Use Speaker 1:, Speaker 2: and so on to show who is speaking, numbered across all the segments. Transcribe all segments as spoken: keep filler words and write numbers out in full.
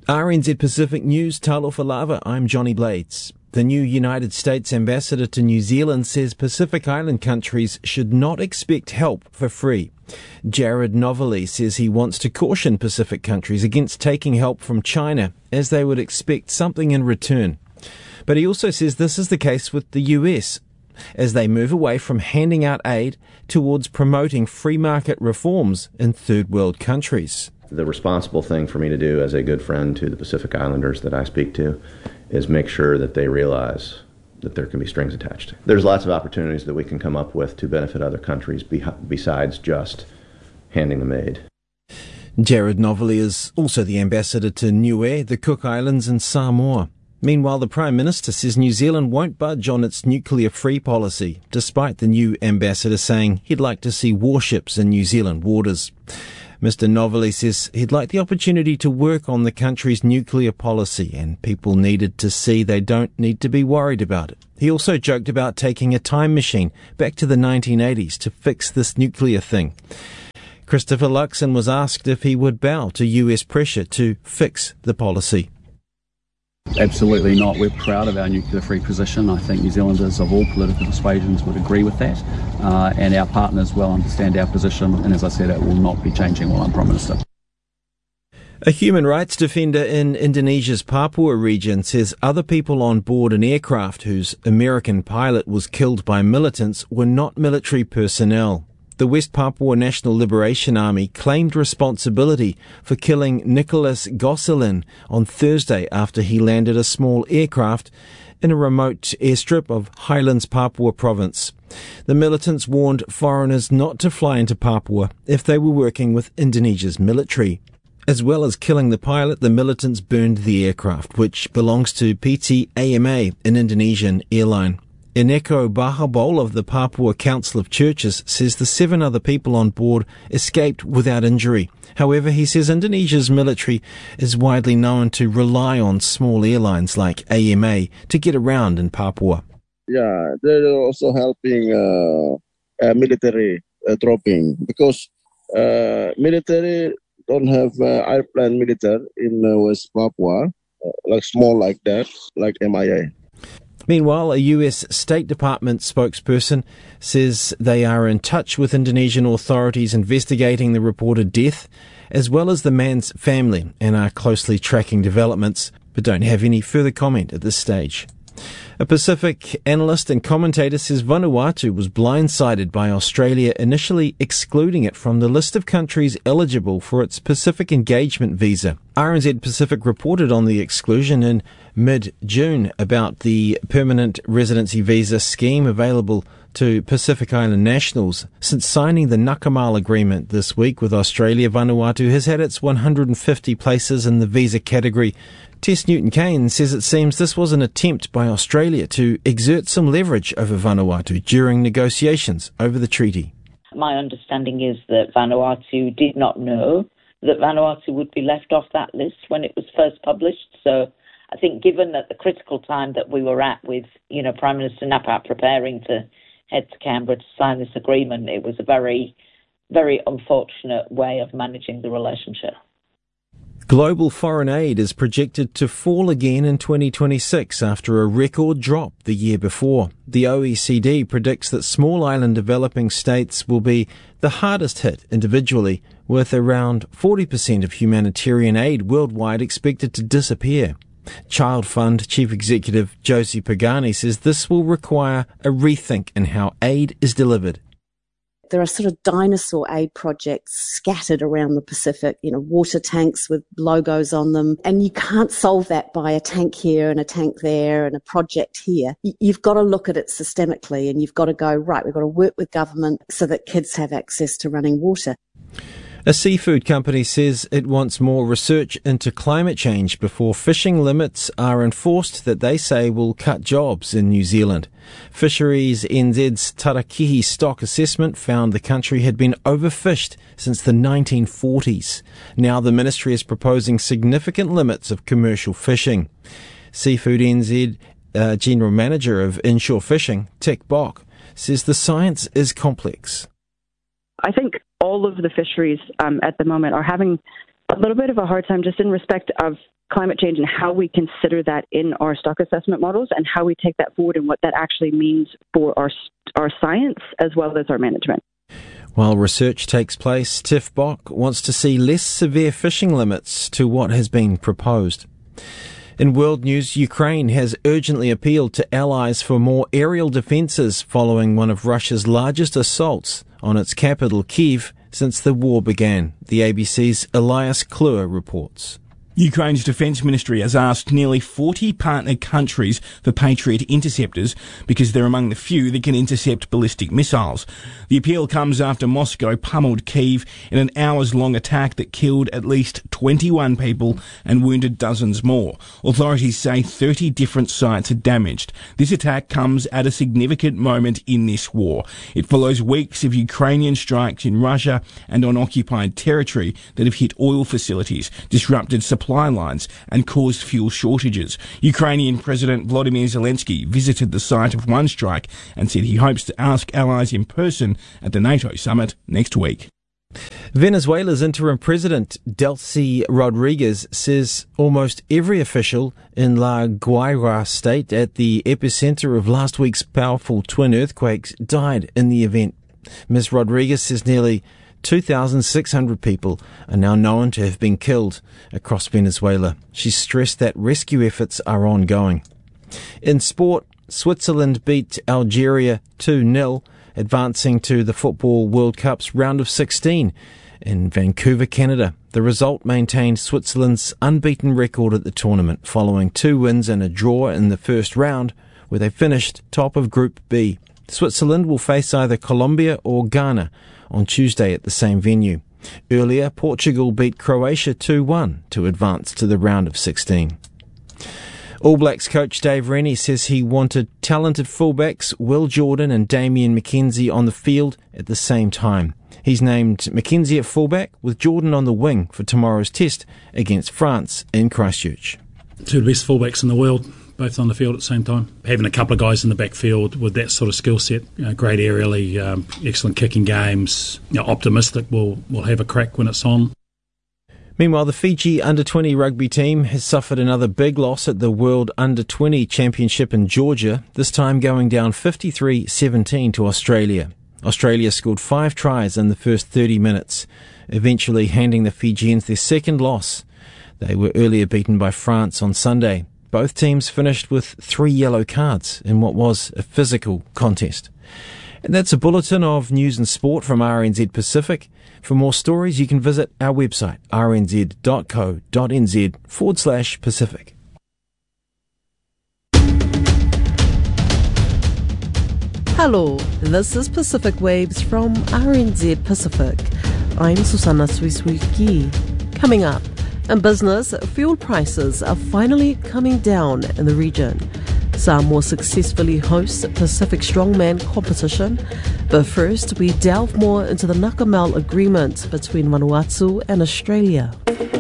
Speaker 1: R N Z Pacific News, Talofa Lava, I'm Johnny Blades. The new United States ambassador to New Zealand says Pacific Island countries should not expect help for free. Jared Novalee says he wants to caution Pacific countries against taking help from China, as they would expect something in return. But he also says this is the case with the U S, as they move away from handing out aid towards promoting free market reforms in third world countries.
Speaker 2: The responsible thing for me to do as a good friend to the Pacific Islanders that I speak to is make sure that they realize that there can be strings attached. There's lots of opportunities that we can come up with to benefit other countries be- besides just handing them aid.
Speaker 1: Jared Novalee is also the ambassador to Niue, the Cook Islands and Samoa. Meanwhile, the Prime Minister says New Zealand won't budge on its nuclear-free policy, despite the new ambassador saying he'd like to see warships in New Zealand waters. Mister Novalee says he'd like the opportunity to work on the country's nuclear policy, and people needed to see they don't need to be worried about it. He also joked about taking a time machine back to the nineteen eighties to fix this nuclear thing. Christopher Luxon was asked if he would bow to U S pressure to fix the policy.
Speaker 3: Absolutely not. We're proud of our nuclear-free position. I think New Zealanders of all political persuasions would agree with that, uh, and our partners well understand our position, and as I said, it will not be changing while I'm Prime Minister.
Speaker 1: A human rights defender in Indonesia's Papua region says other people on board an aircraft whose American pilot was killed by militants were not military personnel. The West Papua National Liberation Army claimed responsibility for killing Nicholas Gosselin on Thursday after he landed a small aircraft in a remote airstrip of Highlands, Papua province. The militants warned foreigners not to fly into Papua if they were working with Indonesia's military. As well as killing the pilot, the militants burned the aircraft, which belongs to P T A M A, an Indonesian airline. Eneko Bahabol of the Papua Council of Churches says the seven other people on board escaped without injury. However, he says Indonesia's military is widely known to rely on small airlines like A M A to get around in Papua.
Speaker 4: Yeah, they're also helping uh, uh, military uh, dropping because uh, military don't have uh, airplane military in uh, West Papua, uh, like small like that, like M I A.
Speaker 1: Meanwhile, a U S State Department spokesperson says they are in touch with Indonesian authorities investigating the reported death, as well as the man's family, and are closely tracking developments, but don't have any further comment at this stage. A Pacific analyst and commentator says Vanuatu was blindsided by Australia initially excluding it from the list of countries eligible for its Pacific Engagement visa. R N Z Pacific reported on the exclusion in mid-June about the permanent residency visa scheme available to Pacific Island nationals. Since signing the Nakamal agreement this week with Australia, Vanuatu has had its one hundred fifty places in the visa category. Tess Newton-Kane says it seems this was an attempt by Australia to exert some leverage over Vanuatu during negotiations over the treaty.
Speaker 5: My understanding is that Vanuatu did not know that Vanuatu would be left off that list when it was first published. So I think given that the critical time that we were at with, you know, Prime Minister Napat preparing to head to Canberra to sign this agreement, it was a very, very unfortunate way of managing the relationship.
Speaker 1: Global foreign aid is projected to fall again in twenty twenty-six after a record drop the year before. The O E C D predicts that small island developing states will be the hardest hit individually, with around forty percent of humanitarian aid worldwide expected to disappear. Child Fund Chief Executive Josie Pagani says this will require a rethink in how aid is delivered.
Speaker 6: There are sort of dinosaur aid projects scattered around the Pacific, you know, water tanks with logos on them. And you can't solve that by a tank here and a tank there and a project here. You've got to look at it systemically, and you've got to go, right, we've got to work with government so that kids have access to running water.
Speaker 1: A seafood company says it wants more research into climate change before fishing limits are enforced that they say will cut jobs in New Zealand. Fisheries N Z's Tarakihi stock assessment found the country had been overfished since the nineteen forties. Now the ministry is proposing significant limits of commercial fishing. Seafood N Z uh, General Manager of Inshore Fishing, Tick Bock, says the science is complex.
Speaker 7: I think all of the fisheries um, at the moment are having a little bit of a hard time just in respect of climate change and how we consider that in our stock assessment models and how we take that forward and what that actually means for our our science as well as our management.
Speaker 1: While research takes place, Tiff Bock wants to see less severe fishing limits to what has been proposed. In world news, Ukraine has urgently appealed to allies for more aerial defences following one of Russia's largest assaults on its capital, Kyiv, since the war began. The A B C's Elias Kluwer reports.
Speaker 8: Ukraine's defence ministry has asked nearly forty partner countries for Patriot interceptors because they're among the few that can intercept ballistic missiles. The appeal comes after Moscow pummeled Kyiv in an hours-long attack that killed at least twenty-one people and wounded dozens more. Authorities say thirty different sites are damaged. This attack comes at a significant moment in this war. It follows weeks of Ukrainian strikes in Russia and on occupied territory that have hit oil facilities, disrupted supply lines and caused fuel shortages. Ukrainian President Volodymyr Zelensky visited the site of one strike and said he hopes to ask allies in person at the NATO summit next week.
Speaker 1: Venezuela's interim president, Delcy Rodriguez, says almost every official in La Guaira state at the epicenter of last week's powerful twin earthquakes died in the event. Miz Rodriguez says nearly two thousand six hundred people are now known to have been killed across Venezuela. She stressed that rescue efforts are ongoing. In sport, Switzerland beat Algeria two nil, advancing to the Football World Cup's round of sixteen in Vancouver, Canada. The result maintained Switzerland's unbeaten record at the tournament, following two wins and a draw in the first round, where they finished top of Group B. Switzerland will face either Colombia or Ghana on Tuesday at the same venue. Earlier, Portugal beat Croatia two one to advance to the round of sixteen. All Blacks coach Dave Rennie says he wanted talented fullbacks Will Jordan and Damien McKenzie on the field at the same time. He's named McKenzie at fullback with Jordan on the wing for tomorrow's test against France in Christchurch.
Speaker 9: Two of the best fullbacks in the world, both on the field at the same time. Having a couple of guys in the backfield with that sort of skill set, you know, great aerially, um, excellent kicking games, you know, optimistic we'll, we'll have a crack when it's on.
Speaker 1: Meanwhile, the Fiji under twenty rugby team has suffered another big loss at the World under twenty Championship in Georgia, this time going down fifty-three seventeen to Australia. Australia scored five tries in the first thirty minutes, eventually handing the Fijians their second loss. They were earlier beaten by France on Sunday. Both teams finished with three yellow cards in what was a physical contest. And that's a bulletin of news and sport from R N Z Pacific. For more stories, you can visit our website, rnz.co.nz forward slash Pacific.
Speaker 10: Hello, this is Pacific Waves from R N Z Pacific. I'm Susanna Suisuiki. Coming up, in business, fuel prices are finally coming down in the region. Samoa successfully hosts Pacific Strongman competition. But first, we delve more into the Nakamal agreement between Vanuatu and Australia.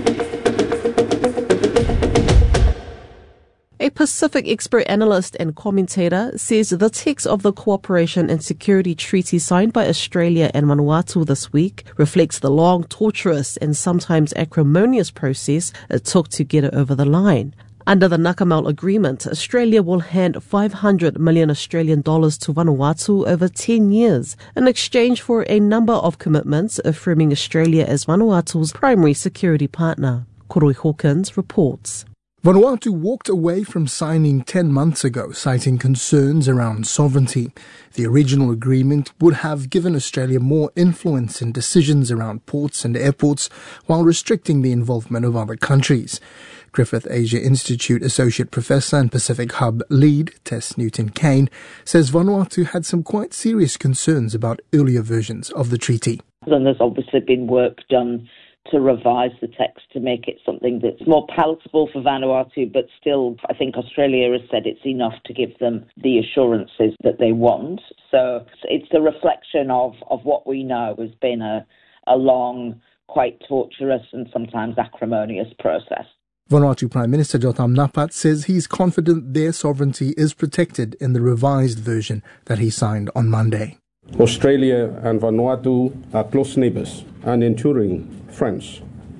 Speaker 10: A Pacific expert analyst and commentator says the text of the Cooperation and Security Treaty signed by Australia and Vanuatu this week reflects the long, torturous and sometimes acrimonious process it took to get it over the line. Under the Nakamal Agreement, Australia will hand five hundred million Australian dollars to Vanuatu over ten years in exchange for a number of commitments affirming Australia as Vanuatu's primary security partner. Koroi Hawkins reports.
Speaker 11: Vanuatu walked away from signing ten months ago, citing concerns around sovereignty. The original agreement would have given Australia more influence in decisions around ports and airports while restricting the involvement of other countries. Griffith Asia Institute Associate Professor and Pacific Hub lead, Tess Newton-Kane, says Vanuatu had some quite serious concerns about earlier versions of the treaty.
Speaker 5: And there's obviously been work done to revise the text to make it something that's more palatable for Vanuatu, but still, I think Australia has said it's enough to give them the assurances that they want. So it's a reflection of, of what we know has been a, a long, quite torturous and sometimes acrimonious process.
Speaker 11: Vanuatu Prime Minister Jotam Napat says he's confident their sovereignty is protected in the revised version that he signed on Monday.
Speaker 12: Australia and Vanuatu are close neighbours and enduring friends.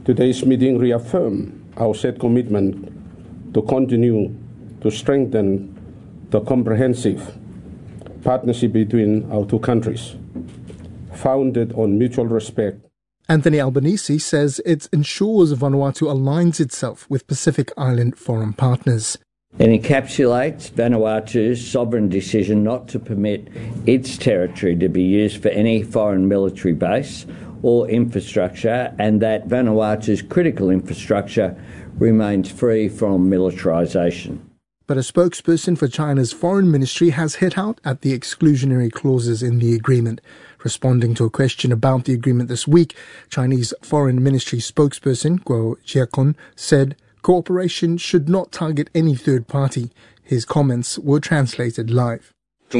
Speaker 12: Today's meeting reaffirmed our set commitment to continue to strengthen the comprehensive partnership between our two countries, founded on mutual respect.
Speaker 11: Anthony Albanese says it ensures Vanuatu aligns itself with Pacific Island foreign partners.
Speaker 13: It encapsulates Vanuatu's sovereign decision not to permit its territory to be used for any foreign military base or infrastructure, and that Vanuatu's critical infrastructure remains free from militarisation.
Speaker 11: But a spokesperson for China's foreign ministry has hit out at the exclusionary clauses in the agreement. Responding to a question about the agreement this week, Chinese foreign ministry spokesperson Guo Jiakun said cooperation should not target any third party. His comments were translated live.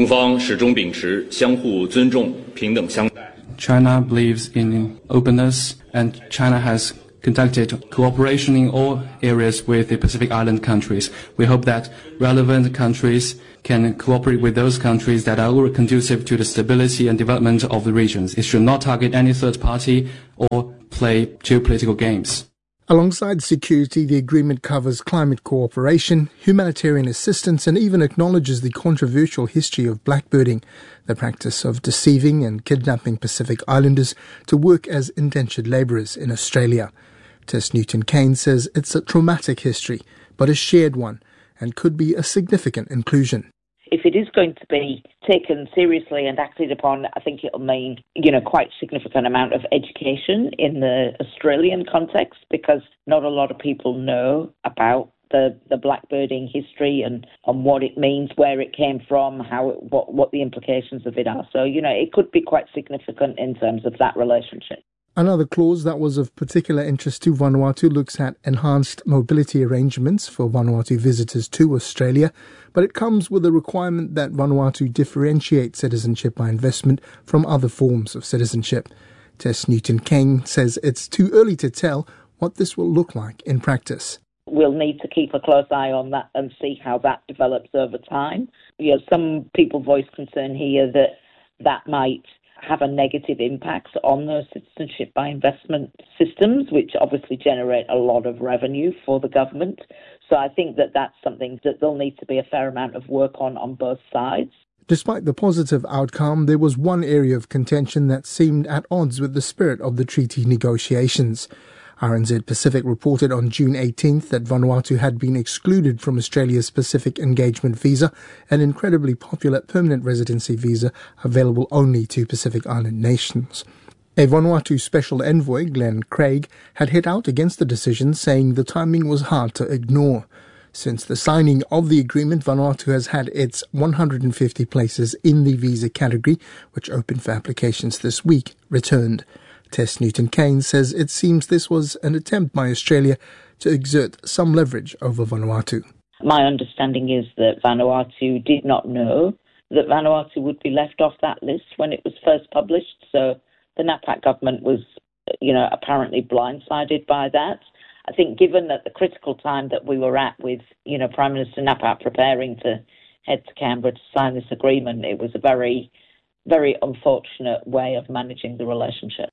Speaker 14: China believes in openness, and China has conducted cooperation in all areas with the Pacific Island countries. We hope that relevant countries can cooperate with those countries that are conducive to the stability and development of the regions. It should not target any third party or play geopolitical games.
Speaker 11: Alongside security, the agreement covers climate cooperation, humanitarian assistance, and even acknowledges the controversial history of blackbirding, the practice of deceiving and kidnapping Pacific Islanders to work as indentured labourers in Australia. Tess Newton-Kane says it's a traumatic history, but a shared one, and could be a significant inclusion.
Speaker 5: If it is going to be taken seriously and acted upon, I think it'll mean, you know, quite a significant amount of education in the Australian context, because not a lot of people know about the, the blackbirding history and, and what it means, where it came from, how it, what, what the implications of it are. So, you know, it could be quite significant in terms of that relationship.
Speaker 11: Another clause that was of particular interest to Vanuatu looks at enhanced mobility arrangements for Vanuatu visitors to Australia, but it comes with a requirement that Vanuatu differentiate citizenship by investment from other forms of citizenship. Tess Newton-Kane says it's too early to tell what this will look like in practice.
Speaker 5: We'll need to keep a close eye on that and see how that develops over time. You know, some people voice concern here that that might have a negative impact on those citizenship by investment systems, which obviously generate a lot of revenue for the government. So I think that that's something that there'll need to be a fair amount of work on on both sides.
Speaker 11: Despite the positive outcome, there was one area of contention that seemed at odds with the spirit of the treaty negotiations. R N Z Pacific reported on June eighteenth that Vanuatu had been excluded from Australia's Pacific Engagement Visa, an incredibly popular permanent residency visa available only to Pacific Island nations. A Vanuatu Special Envoy, Glenn Craig, had hit out against the decision, saying the timing was hard to ignore. Since the signing of the agreement, Vanuatu has had its one hundred fifty places in the visa category, which opened for applications this week, returned. Tess Newton-Kane says it seems this was an attempt by Australia to exert some leverage over Vanuatu.
Speaker 5: My understanding is that Vanuatu did not know that Vanuatu would be left off that list when it was first published. So the NAPAC government was, you know, apparently blindsided by that. I think given that the critical time that we were at with, you know, Prime Minister NAPAC preparing to head to Canberra to sign this agreement, it was a very, very unfortunate way of managing the relationship.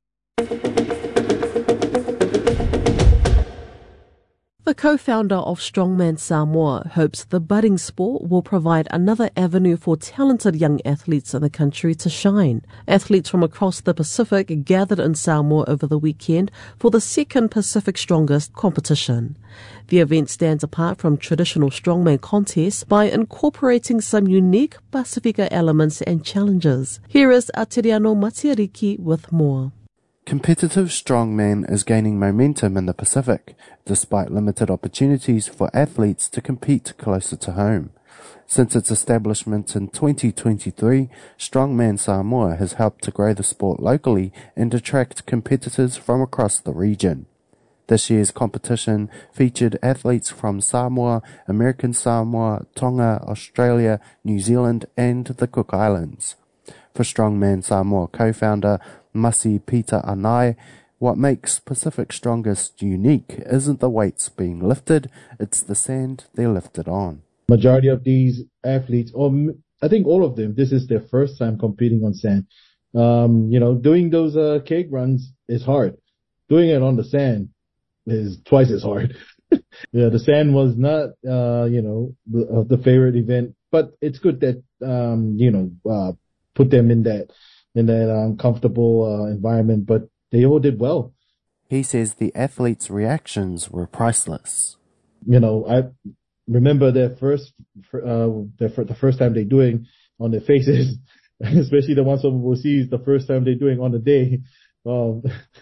Speaker 10: The co-founder of Strongman Samoa hopes the budding sport will provide another avenue for talented young athletes in the country to shine. Athletes from across the Pacific gathered in Samoa over the weekend for the second Pacific Strongest competition. The event stands apart from traditional strongman contests by incorporating some unique Pasifika elements and challenges. Here is Atiriano Matiariki with more.
Speaker 15: Competitive strongman is gaining momentum in the Pacific, despite limited opportunities for athletes to compete closer to home. Since its establishment in twenty twenty-three, Strongman Samoa has helped to grow the sport locally and attract competitors from across the region. This year's competition featured athletes from Samoa, American Samoa, Tonga, Australia, New Zealand and the Cook Islands. For Strongman Samoa co-founder Masi Peter Anai, what makes Pacific Strongest unique isn't the weights being lifted, it's the sand they're lifted on.
Speaker 16: Majority of these athletes, or I think all of them, this is their first time competing on sand. Um, you know, doing those uh, cake runs is hard. Doing it on the sand is twice as hard. Yeah, the sand was not, uh, you know, the, uh, the favorite event, but it's good that, um, you know, uh, put them in that, in that uncomfortable uh, environment, but they all did well.
Speaker 15: He says the athletes' reactions were priceless.
Speaker 16: You know, I remember their first, uh, their, the first time they're doing on their faces, especially the ones from overseas, the first time they're doing on the day. Um,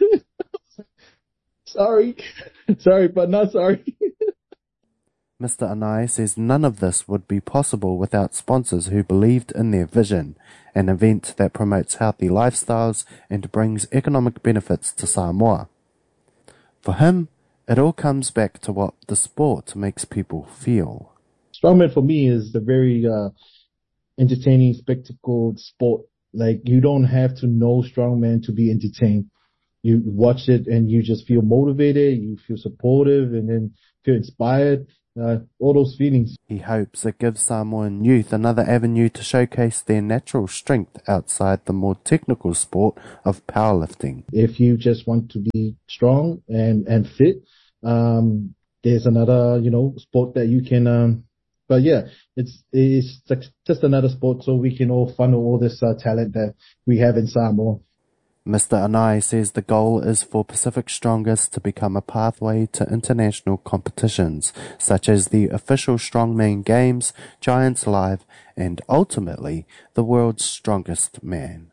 Speaker 16: sorry, sorry, but not sorry.
Speaker 15: Mister Anai says none of this would be possible without sponsors who believed in their vision, an event that promotes healthy lifestyles and brings economic benefits to Samoa. For him, it all comes back to what the sport makes people feel.
Speaker 16: Strongman for me is a very uh, entertaining, spectacle sport. Like, you don't have to know strongman to be entertained. You watch it and you just feel motivated, you feel supportive, and then feel inspired. Uh, all those feelings.
Speaker 15: He hopes it gives Samoan youth another avenue to showcase their natural strength outside the more technical sport of powerlifting.
Speaker 16: If you just want to be strong and, and fit, um, there's another, you know, sport that you can, um, but yeah, it's, it's just another sport so we can all funnel all this uh, talent that we have in Samoa.
Speaker 15: Mister Anai says the goal is for Pacific Strongest to become a pathway to international competitions, such as the official Strongman Games, Giants Live, and ultimately the world's strongest man.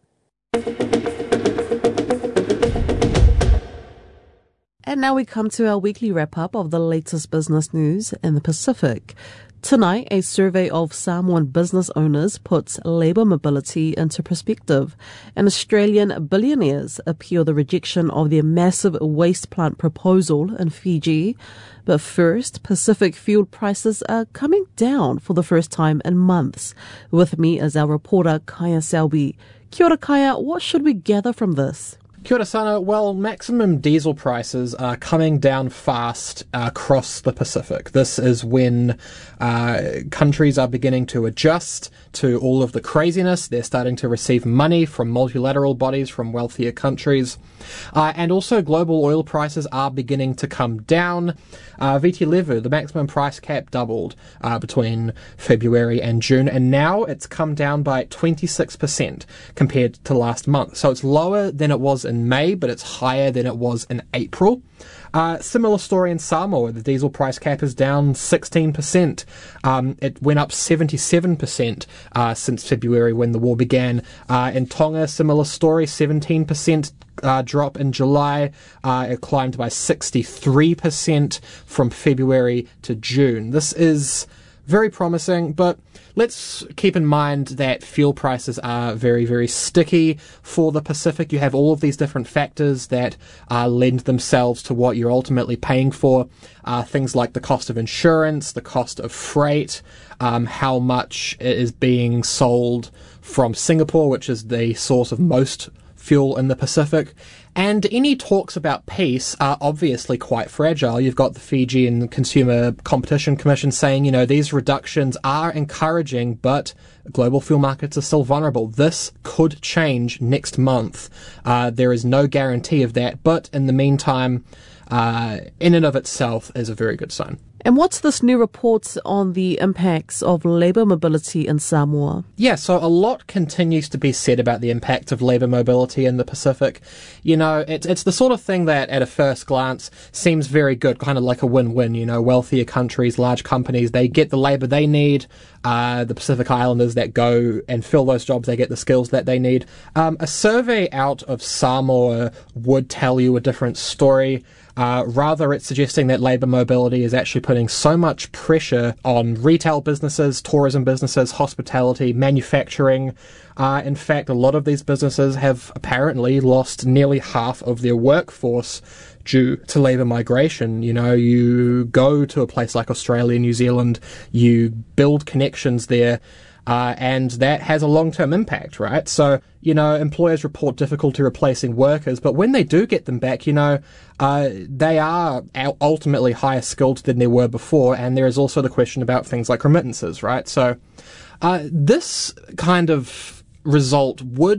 Speaker 10: And now we come to our weekly wrap-up of the latest business news in the Pacific. Tonight, a survey of Samoan business owners puts labour mobility into perspective, and Australian billionaires appeal the rejection of their massive waste plant proposal in Fiji. But first, Pacific fuel prices are coming down for the first time in months. With me is our reporter, Kaya Selby. Kia ora, Kaya. What should we gather from this?
Speaker 17: Kia ora sana. Well, maximum diesel prices are coming down fast uh, across the Pacific. This is when uh, countries are beginning to adjust to all of the craziness. They're starting to receive money from multilateral bodies, from wealthier countries. Uh, and also global oil prices are beginning to come down. Uh, V T Levu, the maximum price cap, doubled uh, between February and June, and now it's come down by twenty-six percent compared to last month. So it's lower than it was in May, but it's higher than it was in April. Uh, similar story in Samoa. The diesel price cap is down sixteen percent. Um, it went up seventy-seven percent uh, since February when the war began. Uh, in Tonga, similar story, seventeen percent uh, drop in July. Uh, it climbed by sixty-three percent from February to June. This is very promising, but let's keep in mind that fuel prices are very, very sticky for the Pacific. You have all of these different factors that uh, lend themselves to what you're ultimately paying for. Uh, things like the cost of insurance, the cost of freight, um, how much it is being sold from Singapore, which is the source of most fuel in the Pacific. And any talks about peace are obviously quite fragile. You've got the Fijian Consumer Competition Commission saying, you know, these reductions are encouraging, but global fuel markets are still vulnerable. This could change next month. Uh, there is no guarantee of that, but in the meantime, uh, in and of itself is a very good sign.
Speaker 10: And what's this new report on the impacts of labour mobility in Samoa?
Speaker 17: Yeah, so a lot continues to be said about the impact of labour mobility in the Pacific. You know, it's it's the sort of thing that at a first glance seems very good, kind of like a win-win. You know, wealthier countries, large companies, they get the labour they need. Uh, the Pacific Islanders that go and fill those jobs, they get the skills that they need. Um, a survey out of Samoa would tell you a different story. Uh, rather, it's suggesting that labour mobility is actually putting so much pressure on retail businesses, tourism businesses, hospitality, manufacturing. Uh, in fact, a lot of these businesses have apparently lost nearly half of their workforce due to labour migration. You know, you go to a place like Australia, New Zealand, you build connections there, Uh, and that has a long-term impact, right? So, you know, employers report difficulty replacing workers, but when they do get them back, you know, uh, they are ultimately higher skilled than they were before, and there is also the question about things like remittances, right? So, uh, this kind of result would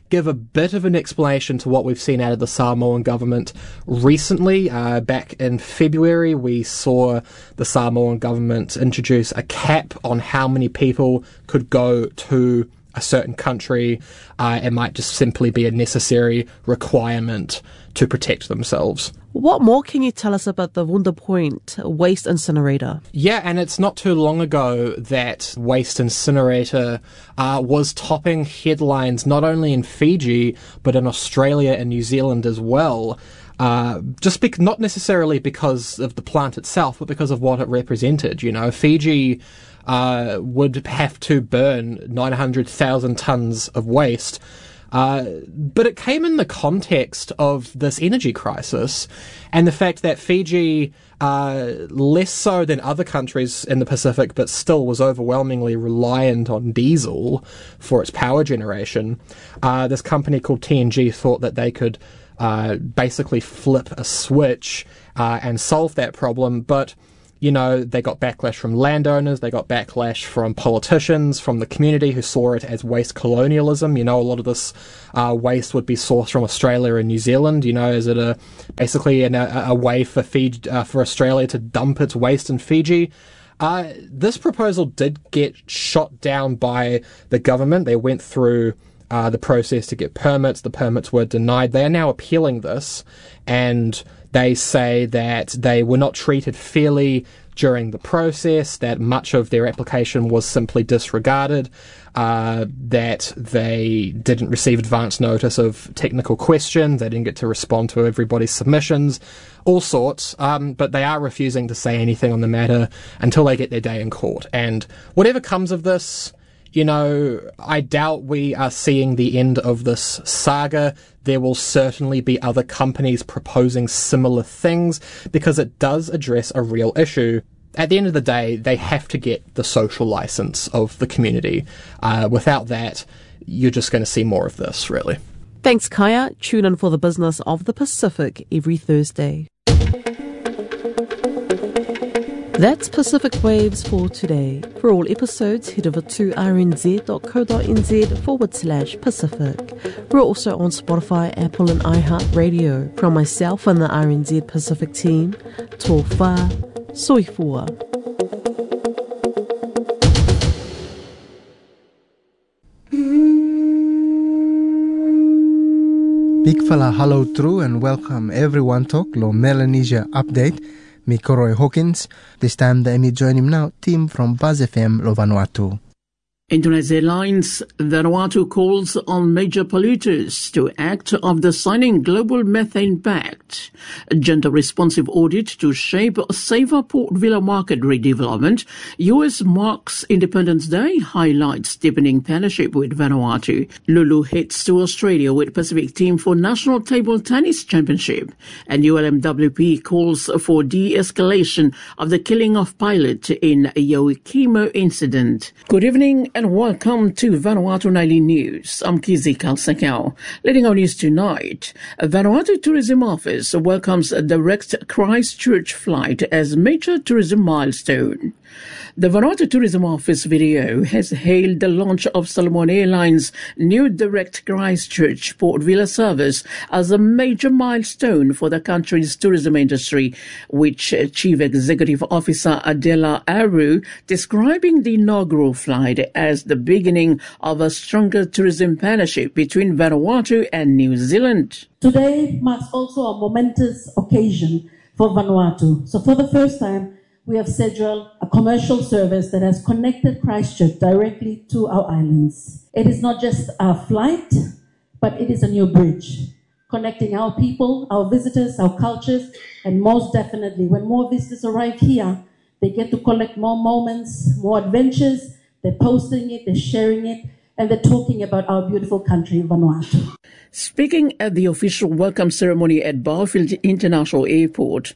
Speaker 17: give a bit of an explanation to what we've seen out of the Samoan government recently. Uh, back in February, we saw the Samoan government introduce a cap on how many people could go to a certain country. Uh, it might just simply be a necessary requirement to protect themselves.
Speaker 10: What more can you tell us about the Wunda Point waste incinerator?
Speaker 17: Yeah, and it's not too long ago that waste incinerator uh, was topping headlines not only in Fiji, but in Australia and New Zealand as well. Uh, just bec- not necessarily because of the plant itself, but because of what it represented. You know, Fiji uh, would have to burn nine hundred thousand tons of waste. Uh, but it came in the context of this energy crisis and the fact that Fiji, uh, less so than other countries in the Pacific, but still was overwhelmingly reliant on diesel for its power generation. Uh, this company called T N G thought that they could uh, basically flip a switch uh, and solve that problem, but you know, they got backlash from landowners, they got backlash from politicians, from the community who saw it as waste colonialism. You know, a lot of this uh, waste would be sourced from Australia and New Zealand. You know, is it a basically an, a, a way for Fiji, uh, for Australia to dump its waste in Fiji? Uh, this proposal did get shot down by the government. They went through uh, the process to get permits. The permits were denied. They are now appealing this, and they say that they were not treated fairly during the process, that much of their application was simply disregarded, uh, that they didn't receive advance notice of technical questions, they didn't get to respond to everybody's submissions, all sorts, um, but they are refusing to say anything on the matter until they get their day in court. And whatever comes of this, you know, I doubt we are seeing the end of this saga. There will certainly be other companies proposing similar things because it does address a real issue. At the end of the day, they have to get the social license of the community. Uh, without that, you're just going to see more of this, really.
Speaker 10: Thanks, Kaya. Tune in for the business of the Pacific every Thursday. That's Pacific Waves for today. For all episodes, head over to rnz.co.nz forward slash Pacific. We're also on Spotify, Apple and iHeartRadio. From myself and the R N Z Pacific team, tō whā, soifua.
Speaker 11: Big fella hello true and welcome everyone to Lo Melanesia Update. Me Koroi Hawkins. This time the me join him now, team from Buzz F M Lo Vanuatu.
Speaker 18: Indonesia Airlines Vanuatu calls on major polluters to act after signing Global Methane Pact. A gender-responsive audit to shape a safer Port Vila market redevelopment. U S marks Independence Day, highlights deepening partnership with Vanuatu. Lulu heads to Australia with Pacific team for National Table Tennis Championship. And U L M W P calls for de-escalation of the killing of pilot in Yoikimo incident. Good evening and welcome to Vanuatu Nightly News. I'm Kizi Kalsakau. Leading our news tonight, Vanuatu Tourism Office welcomes a direct Christchurch flight as major tourism milestone. The Vanuatu Tourism Office video has hailed the launch of Solomon Airlines' new direct Christchurch Port Vila service as a major milestone for the country's tourism industry, which Chief Executive Officer Adela Aru describing the inaugural flight as the beginning of a stronger tourism partnership between Vanuatu and New Zealand.
Speaker 19: Today marks also a momentous occasion for Vanuatu. So for the first time, we have scheduled a commercial service that has connected Christchurch directly to our islands. It is not just a flight, but it is a new bridge, connecting our people, our visitors, our cultures, and most definitely, when more visitors arrive here, they get to collect more moments, more adventures. They're posting it, they're sharing it, and they're talking about our beautiful country, Vanuatu.
Speaker 18: Speaking at the official welcome ceremony at Barfield International Airport,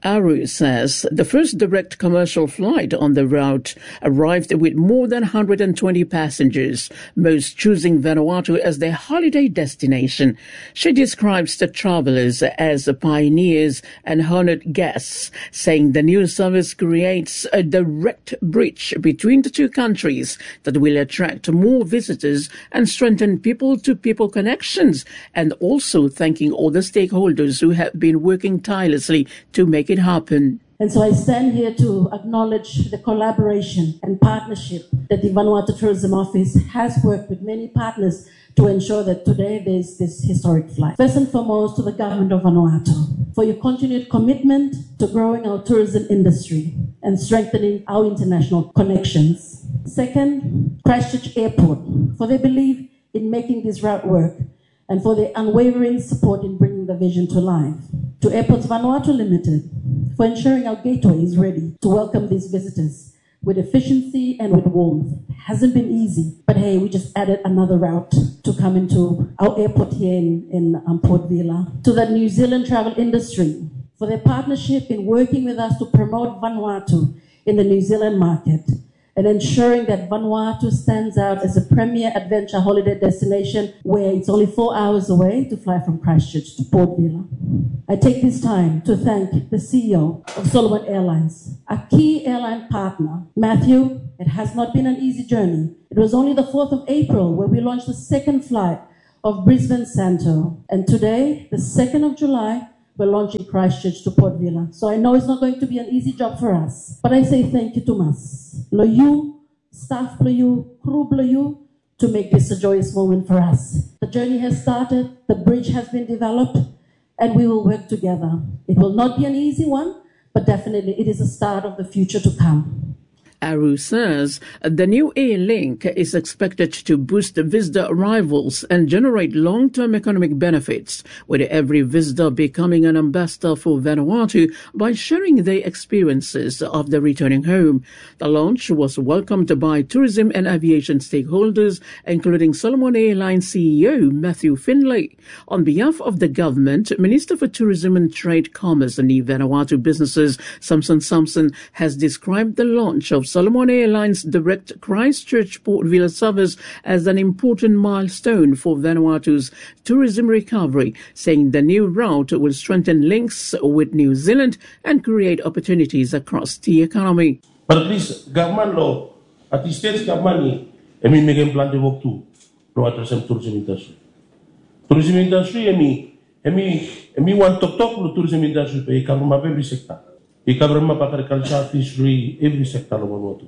Speaker 18: Aru says the first direct commercial flight on the route arrived with more than one hundred twenty passengers, most choosing Vanuatu as their holiday destination. She describes the travellers as pioneers and honoured guests, saying the new service creates a direct bridge between the two countries that will attract more visitors and strengthen people-to-people connections, and also thanking all the stakeholders who have been working tirelessly to make it happen.
Speaker 19: And so I stand here to acknowledge the collaboration and partnership that the Vanuatu Tourism Office has worked with many partners to ensure that today there's this historic flight. First and foremost, to the government of Vanuatu for your continued commitment to growing our tourism industry and strengthening our international connections. Second, Christchurch Airport, for their belief in making this route work and for their unwavering support in bringing the vision to life. To Airports Vanuatu Limited, for ensuring our gateway is ready to welcome these visitors with efficiency and with warmth. It hasn't been easy, but hey, we just added another route to come into our airport here in, in um, Port Vila. To the New Zealand travel industry, for their partnership in working with us to promote Vanuatu in the New Zealand market and ensuring that Vanuatu stands out as a premier adventure holiday destination where it's only four hours away to fly from Christchurch to Port Vila. I take this time to thank the C E O of Solomon Airlines, a key airline partner. Matthew, it has not been an easy journey. It was only the fourth of April where we launched the second flight of Brisbane Santo. And today, the second of July, we're launching Christchurch to Port Vila. So I know it's not going to be an easy job for us. But I say thank you to Mas, Loyu, staff Loyu, crew Loyu, to make this a joyous moment for us. The journey has started, the bridge has been developed, and we will work together. It will not be an easy one, but definitely it is a start of the future to come.
Speaker 18: Aru says the new air link is expected to boost visitor arrivals and generate long-term economic benefits, with every visitor becoming an ambassador for Vanuatu by sharing their experiences of the returning home. The launch was welcomed by tourism and aviation stakeholders, including Solomon Airlines C E O Matthew Finlay. On behalf of the government, Minister for Tourism and Trade, Commerce and Vanuatu Businesses, Samson Samson, has described the launch of Solomon Airlines' direct Christchurch Port Vila service as an important milestone for Vanuatu's tourism recovery, saying the new route will strengthen links with New Zealand and create opportunities across the economy.
Speaker 20: But at least government law, at the state government, I mean, make a plan to work too, to address the tourism industry. Tourism industry, I mean, I mean, I mean, one talk talk to tourism industry, but it covers every sector. It covers agriculture, fishery, every sector of Vanuatu.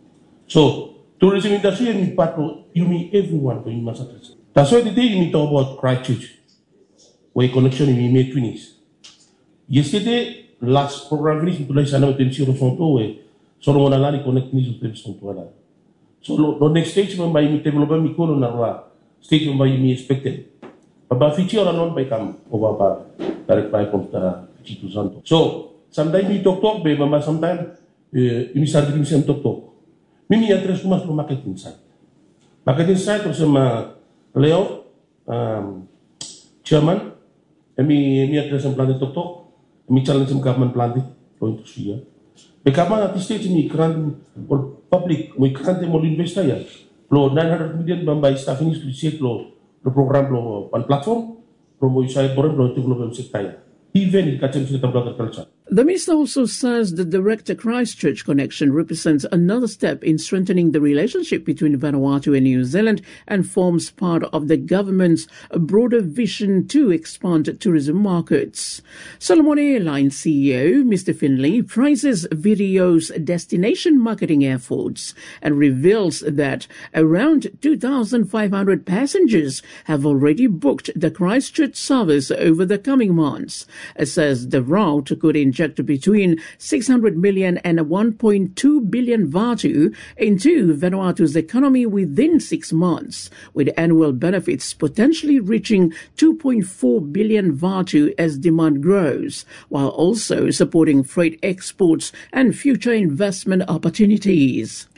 Speaker 20: So, tourism industry, I mean, part of, you mean everyone in Massachusetts. That's why today you need to talk about Christchurch, where connection in May twenties. Yesterday, last program finished, to like Sanam Tensi Rosonto, where Solomon Alani connect me to Rosonto. So, the next stage, when I develop me colon or stage when I me expected. But feature or not by come over direct by Ponta Chitu Santo. So, sometimes we talk talk, but sometimes we start to listen talk talk. Mimi address too much market insight. Market insight was sama Leo, um, chairman. Me me address some plan talk talk. Me challenge some government plan for industry. The government at the stage me grant or public we grant more investor ya. Lo nine hundred million bambai staff ini sudah set lo the program lo on platform. Promo saya program lo develop sector. Even in agriculture.
Speaker 18: The minister also says the direct Christchurch connection represents another step in strengthening the relationship between Vanuatu and New Zealand and forms part of the government's broader vision to expand tourism markets. Solomon Airlines C E O Mister Finlay praises Video's destination marketing efforts and reveals that around two thousand five hundred passengers have already booked the Christchurch service over the coming months. It says the route could inject between six hundred million and one point two billion Vatu into Vanuatu's economy within six months, with annual benefits potentially reaching two point four billion Vatu as demand grows, while also supporting freight exports and future investment opportunities.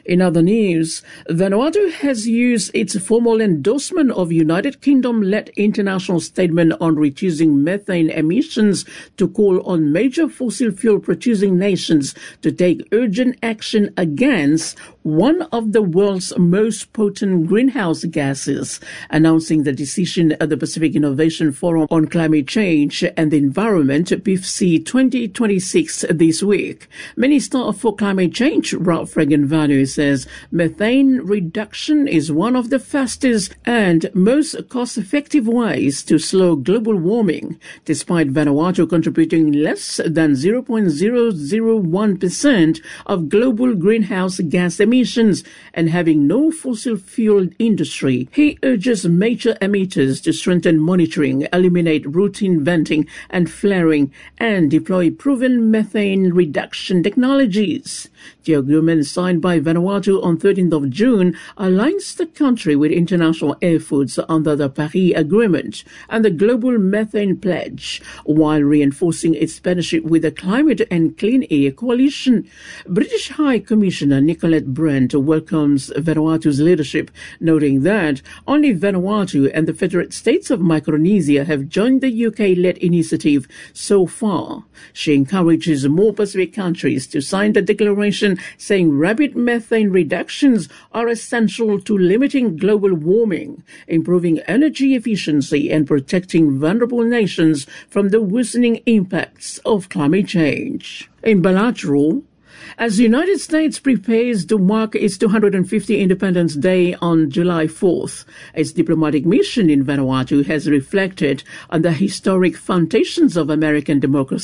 Speaker 18: In other news, Vanuatu has used its formal endorsement of United Kingdom-led international statement on reducing methane emissions to call on major fossil fuel-producing nations to take urgent action against one of the world's most potent greenhouse gases, announcing the decision at the Pacific Innovation Forum on Climate Change and the Environment, P I F C twenty twenty-six, this week. Minister for Climate Change, Ralph Regan-Vanu, says methane reduction is one of the fastest and most cost-effective ways to slow global warming, despite Vanuatu contributing less than zero point zero zero one percent of global greenhouse gas emissions and having no fossil fuel industry. He urges major emitters to strengthen monitoring, eliminate routine venting and flaring, and deploy proven methane reduction technologies. The agreement signed by Vanuatu on thirteenth of June aligns the country with international efforts under the Paris Agreement and the Global Methane Pledge, while reinforcing its partnership with the Climate and Clean Air Coalition. British High Commissioner Nicolette Brent welcomes Vanuatu's leadership, noting that only Vanuatu and the Federate States of Micronesia have joined the U K-led initiative so far. She encourages more Pacific countries to sign the declaration, saying rapid methane reductions are essential to limiting global warming, improving energy efficiency, and protecting vulnerable nations from the worsening impacts of climate change. In bilateral, as the United States prepares to mark its two hundred fiftieth Independence Day on July fourth, its diplomatic mission in Vanuatu has reflected on the historic foundations of American democracy